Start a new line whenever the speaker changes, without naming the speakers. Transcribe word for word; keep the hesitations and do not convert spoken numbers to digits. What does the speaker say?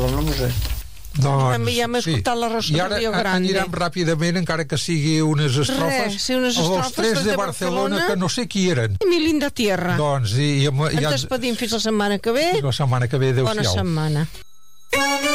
Barcelona, no sé.
Doncs,
També ja hem escoltat la Rosa
I
de
ara
Rio Grande.
anirem ràpidament, encara que sigui unes estrofes,
Res, sí, unes
als
estrofes
tres
des
de
de
Barcelona,
Barcelona,
que no sé qui eren.
Mi linda tierra.
Doncs, i, i, i
Ens despedim fins la setmana que ve.
la setmana que ve, adéu-siau.
Bona setmana.